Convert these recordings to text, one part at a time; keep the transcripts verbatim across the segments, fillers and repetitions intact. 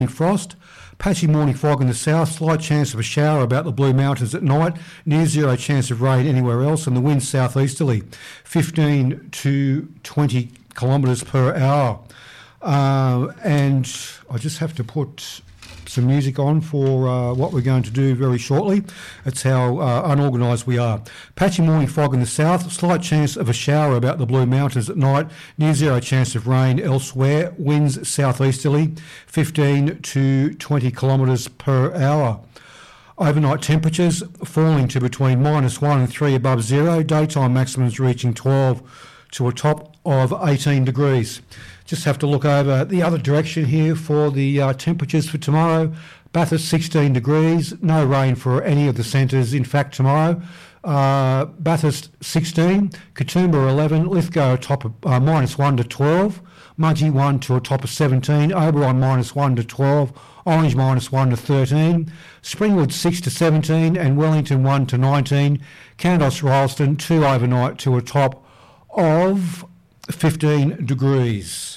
frost. Patchy morning fog in the south, slight chance of a shower about the Blue Mountains at night, near zero chance of rain anywhere else, and the wind southeasterly, fifteen to twenty kilometres per hour. Uh, and I just have to put some music on for uh, what we're going to do very shortly. It's how uh, unorganised we are. Patchy morning fog in the south, slight chance of a shower about the Blue Mountains at night, near zero chance of rain elsewhere, winds southeasterly, fifteen to twenty kilometres per hour. Overnight temperatures falling to between minus one and three above zero, daytime maximums reaching twelve to a top of eighteen degrees. Just have to look over the other direction here for the uh, temperatures for tomorrow. Bathurst sixteen degrees, no rain for any of the centres in fact tomorrow. Uh, Bathurst sixteen, Katoomba eleven, Lithgow a top of uh, minus one to twelve, Mudgee one to a top of seventeen, Oberon minus one to twelve, Orange minus one to thirteen, Springwood six to seventeen, and Wellington one to nineteen, Kandos Rylstone two overnight to a top of fifteen degrees.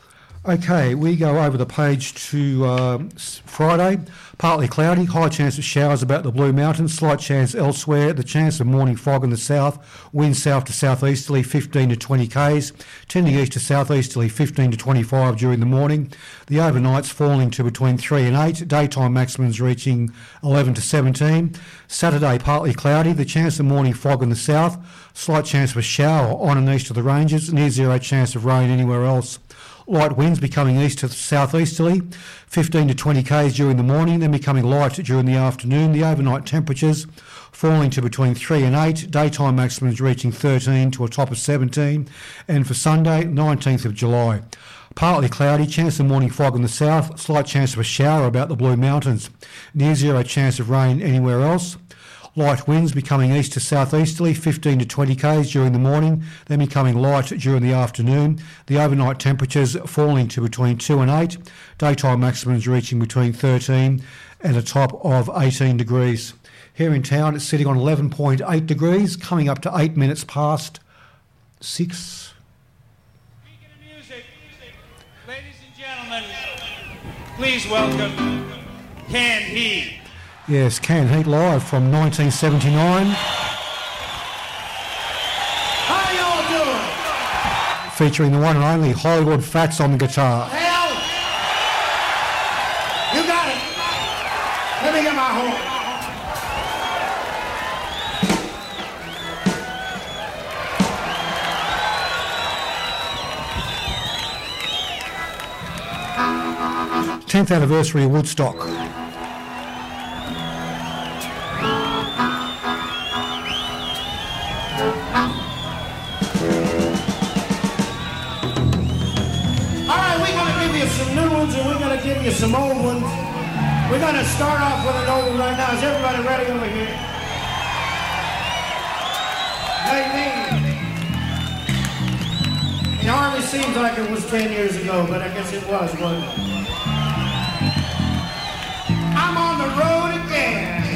Okay, we go over the page to uh, Friday. Partly cloudy, high chance of showers about the Blue Mountains, slight chance elsewhere, the chance of morning fog in the south, wind south to southeasterly fifteen to twenty k's, tending east to southeasterly fifteen to twenty-five during the morning. The overnights falling to between three and eight, daytime maximums reaching eleven to seventeen. Saturday partly cloudy, the chance of morning fog in the south, slight chance of a shower on and east of the ranges, near zero chance of rain anywhere else. Light winds becoming east to southeasterly, fifteen to twenty k's during the morning, then becoming light during the afternoon. The overnight temperatures falling to between three and eight, daytime maximums reaching thirteen to a top of seventeen. And for Sunday, nineteenth of July, partly cloudy, chance of morning fog in the south, slight chance of a shower about the Blue Mountains, near zero chance of rain anywhere else. Light winds becoming east to southeasterly, fifteen to twenty k's during the morning, then becoming light during the afternoon. The overnight temperatures falling to between two and eight, daytime maximums reaching between thirteen and a top of eighteen degrees. Here in town, it's sitting on eleven point eight degrees, coming up to eight minutes past six. Speaking of music, ladies and gentlemen, please welcome Canned Heat. Yes, Canned Heat live from nineteen seventy-nine. How y'all doing? Featuring the one and only Hollywood Fats on the guitar. Hell, you got it. Let me get my horn. tenth anniversary of Woodstock. Give you some old ones. We're going to start off with an old one right now. Is everybody ready over here? Amen. It hardly seems like it was ten years ago, but I guess it was, wasn't it? I'm on the road again.